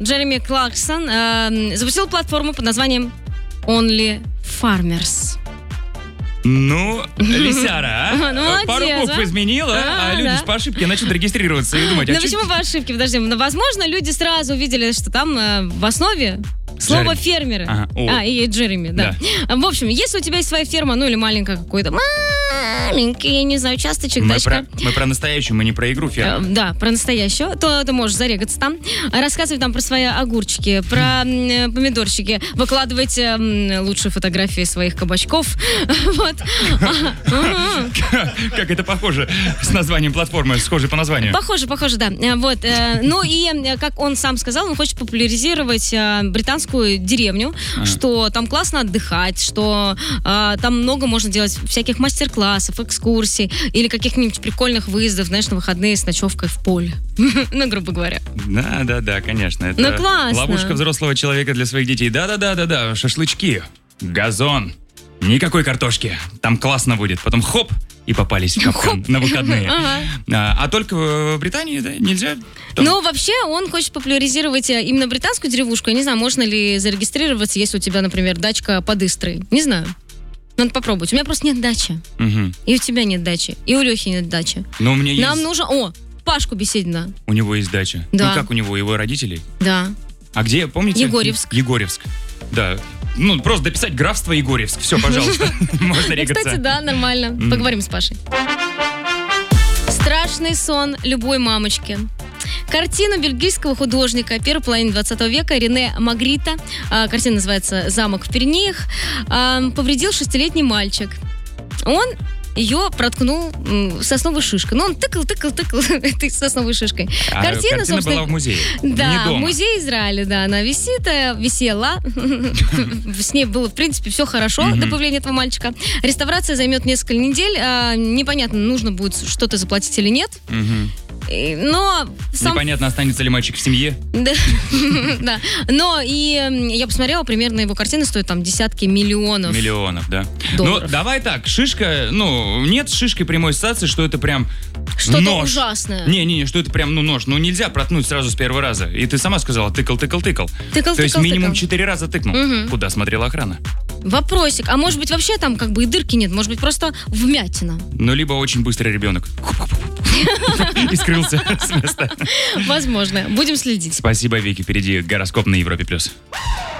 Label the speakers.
Speaker 1: Джереми Кларксон запустил платформу под названием Only Farmers.
Speaker 2: Ну, лисяра, а?
Speaker 1: Ну, молодец,
Speaker 2: Пару букв изменила, а люди ж по ошибке начнут регистрироваться и думать,
Speaker 1: Ну почему по ошибке? Подожди, возможно, люди сразу увидели, что там в основе слово фермеры. И Джереми, да. В общем, если у тебя есть своя ферма, ну или маленькая какой-то, маленький, я не знаю, участочек, дачка.
Speaker 2: Мы про настоящую, мы не про игру ферму.
Speaker 1: Да, про настоящую. То ты можешь зарегаться там, рассказывать там про свои огурчики, про помидорчики, выкладывать лучшие фотографии своих кабачков. Вот.
Speaker 2: Как это похоже с названием платформы, схоже по названию.
Speaker 1: Похоже, да. Вот. Ну и, как он сам сказал, он хочет популяризировать британскую деревню, что там классно отдыхать, что там много можно делать всяких мастер-классов, экскурсий или каких-нибудь прикольных выездов, знаешь, на выходные с ночевкой в поле. Ну, грубо говоря.
Speaker 2: Да, конечно. Это
Speaker 1: ну, классно.
Speaker 2: Ловушка взрослого человека для своих детей. Да, шашлычки, газон, никакой картошки. Там классно будет. Потом хоп, и попались в капкан на выходные. А только в Британии, да, нельзя?
Speaker 1: Ну, вообще, он хочет популяризировать именно британскую деревушку. Я не знаю, можно ли зарегистрироваться, если у тебя, например, дачка под Истрой. Не знаю. Надо попробовать. У меня просто нет дачи. И у тебя нет дачи. И у Лехи нет дачи.
Speaker 2: Но у меня есть...
Speaker 1: Нам нужно... Пашку Беседина.
Speaker 2: У него есть дача.
Speaker 1: Да.
Speaker 2: Ну, как у него? Его родителей?
Speaker 1: Да.
Speaker 2: А где, помните?
Speaker 1: Егорьевск.
Speaker 2: Да. Ну, просто дописать графство Егорьевск. Все, пожалуйста. Можно регаться.
Speaker 1: Кстати, да, нормально. Поговорим с Пашей. Страшный сон любой мамочки. Картину бельгийского художника первой половины 20 века Рене Магрита, картина называется «Замок в Пиренеях», повредил 6-летний мальчик. Он ее проткнул сосновой шишкой. Ну, он тыкал этой сосновой шишкой.
Speaker 2: Картина была в музее.
Speaker 1: Да, музей Израиля, да, она висела. С ней было, в принципе, все хорошо до появления этого мальчика. Реставрация займет несколько недель. Непонятно, нужно будет что-то заплатить или нет. Но
Speaker 2: непонятно, останется ли мальчик в семье.
Speaker 1: Да. Но и я посмотрела, примерно его картины стоят там десятки миллионов.
Speaker 2: Да.
Speaker 1: Долларов.
Speaker 2: Ну, давай так, шишка, нет с шишкой прямой ассоциации, что это прям
Speaker 1: что-то
Speaker 2: нож.
Speaker 1: Ужасное.
Speaker 2: Не, что это прям, нож. Ну, нельзя проткнуть сразу с первого раза. И ты сама сказала, тыкал. То есть минимум 4 раза тыкнул. Куда смотрела охрана?
Speaker 1: Вопросик. А может быть вообще там как бы и дырки нет? Может быть просто вмятина?
Speaker 2: Ну, либо очень быстрый ребенок. И скрылся с места.
Speaker 1: Возможно. Будем следить.
Speaker 2: Спасибо, Вики. Впереди гороскоп на Европе+.